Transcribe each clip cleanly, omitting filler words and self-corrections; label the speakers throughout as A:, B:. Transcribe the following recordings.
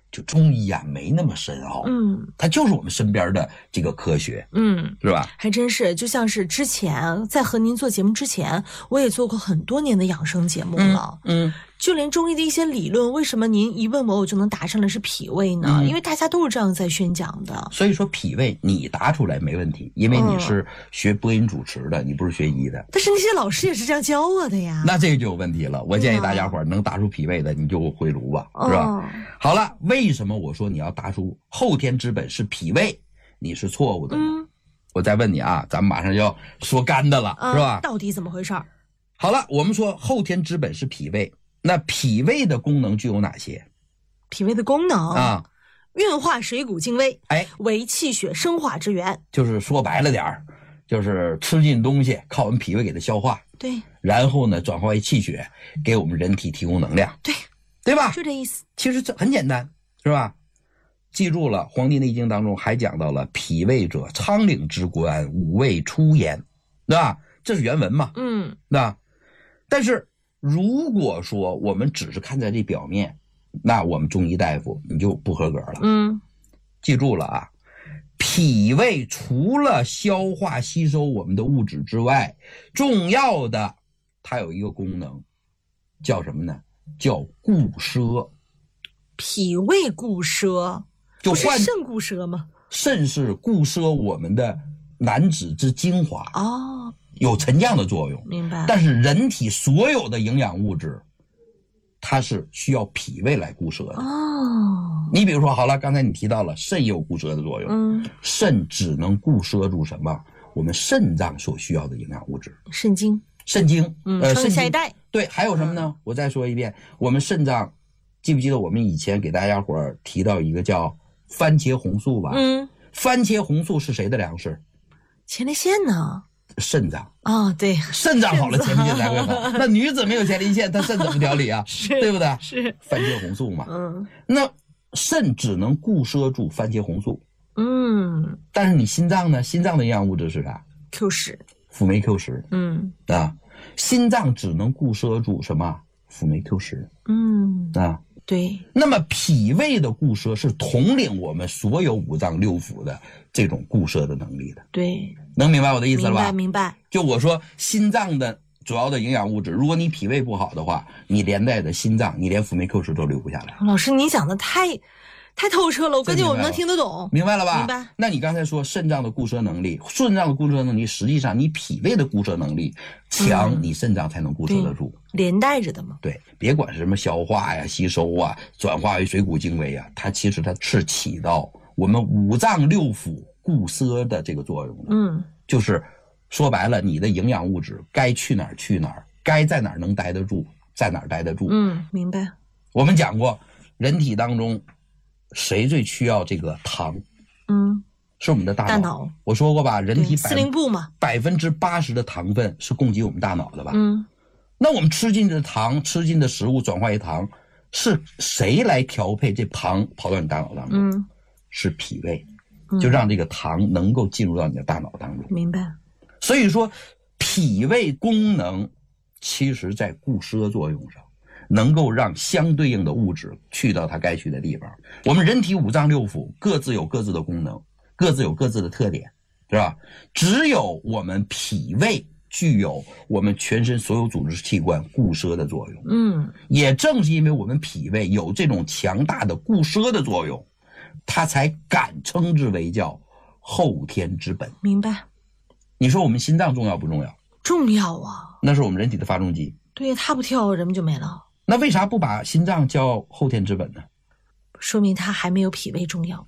A: 就中医啊没那么深奥，它就是我们身边的这个科学，是吧？
B: 还真是，就像是之前在和您做节目之前，我也做过很多年的养生节目了，就连中医的一些理论，为什么您一问我就能答上来是脾胃呢？因为大家都是这样在宣讲的。
A: 所以说脾胃你答出来没问题，因为你是学播音主持的，你不是学医的。
B: 但是那些老师也是这样教我的呀。
A: 那这个就有问题了。我建议大家伙能答出脾胃的，你就回炉吧，是吧？好了，为什么我说你要答出后天之本是脾胃，你是错误的呢？我再问你啊，咱们马上要说肝的了，是吧？
B: 到底怎么回事？
A: 好了，我们说后天之本是脾胃，那脾胃的功能具有哪些？
B: 脾胃的功能
A: 啊，
B: 运化水谷精微，为气血生化之源。
A: 就是说白了点儿，就是吃进东西靠我们脾胃给它消化，
B: 对，
A: 然后呢转化为气血，给我们人体提供能量，对吧？
B: 就这意思。
A: 其实这很简单，是吧？记住了，《黄帝内经》当中还讲到了脾胃者，仓廪之官，五味出焉，对吧？这是原文嘛，对吧？但是如果说我们只是看在这表面，那我们中医大夫你就不合格了。记住了啊，脾胃除了消化吸收我们的物质之外，重要的它有一个功能，叫什么呢？叫固摄。
B: 脾胃固摄，不是肾固摄吗？
A: 肾是固摄我们的男子之精华，有沉降的作用。
B: 明白。
A: 但是人体所有的营养物质，它是需要脾胃来固摄的。你比如说，好了，刚才你提到了肾有固摄的作用，肾只能固摄住什么？我们肾脏所需要的营养物质。
B: 肾精，
A: 肾精，
B: 生下一代。
A: 对，还有什么呢？我再说一遍，我们肾脏，记不记得我们以前给大家伙提到一个叫番茄红素吧？番茄红素是谁的粮食？
B: 前列腺呢？
A: 肾脏
B: 对，
A: 肾脏好了，前列腺才会好。那女子没有前列腺，她肾怎么调理啊？对不对？
B: 是
A: 番茄红素嘛。那肾只能固摄住番茄红素。但是你心脏呢？心脏的营养物质是啥
B: ？Q10，
A: 辅酶 Q10。心脏只能固摄住什么？辅酶 Q10。
B: 对。
A: 那么脾胃的固摄是统领我们所有五脏六腑的这种固摄的能力的。
B: 对，
A: 能明白我的意思了吧？
B: 明白。
A: 就我说心脏的主要的营养物质，如果你脾胃不好的话，你连带的心脏，你连辅酶 Q10都留不下来。
B: 老师，你讲的太透彻了，我感觉我们能听得懂。
A: 明白了吧？
B: 明白。
A: 那你刚才说肾脏的固摄能力，肾脏的固摄能力，实际上你脾胃的固摄能力强，你肾脏才能固摄得住，
B: 连带着的嘛。
A: 对，别管是什么消化呀、吸收啊、转化为水谷精微啊，它其实它是起到我们五脏六腑固摄的这个作用的。就是说白了，你的营养物质该去哪儿去哪儿，该在哪儿能待得住，在哪儿待得住。
B: 明白。
A: 我们讲过，人体当中谁最需要这个糖？是我们的大脑。我说过吧，人体
B: 司令部嘛
A: ，80%的糖分是供给我们大脑的吧？那我们吃进的糖，吃进的食物转化为糖，是谁来调配这糖跑到你大脑当中？是脾胃，就让这个糖能够进入到你的大脑当中。
B: 明白。
A: 所以说，脾胃功能其实在固摄作用上，能够让相对应的物质去到它该去的地方。我们人体五脏六腑各自有各自的功能，各自有各自的特点，是吧？只有我们脾胃具有我们全身所有组织器官固摄的作用。也正是因为我们脾胃有这种强大的固摄的作用，它才敢称之为叫后天之本。
B: 明白。
A: 你说我们心脏重要不重要？
B: 重要啊，
A: 那是我们人体的发动机。
B: 对，它不跳人们就没了。
A: 那为啥不把心脏叫后天之本呢？
B: 说明它还没有脾胃重要。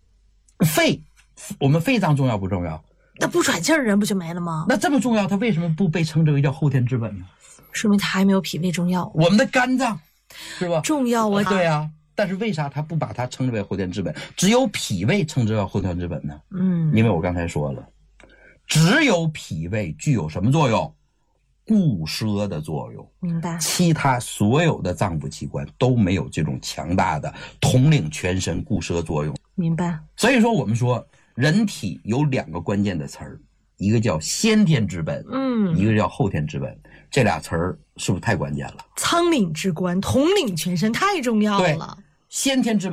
A: 我们肺脏重要不重要？
B: 那不喘气儿人不就没了吗？
A: 那这么重要，它为什么不被称之为叫后天之本呢？
B: 说明它还没有脾胃重要。
A: 我们的肝脏是吧？
B: 重要啊。
A: 对啊，但是为啥它不把它称之为后天之本，只有脾胃称之为后天之本呢？因为我刚才说了，只有脾胃具有什么作用？固摄的作用。
B: 明白。
A: 其他所有的脏腑器官都没有这种强大的统领全身固摄作用。
B: 明白。
A: 所以说我们说人体有2个关键的词儿，一个叫先天之本，一个叫后天之本。这俩词儿是不是太关键了？
B: 仓廪之官，统领全身，太重要了。
A: 对，先天之本